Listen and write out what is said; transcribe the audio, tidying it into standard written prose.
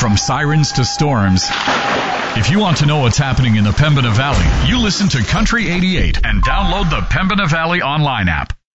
from sirens to storms. If you want to know what's happening in the Pembina Valley, you listen to Country 88 and download the Pembina Valley online app.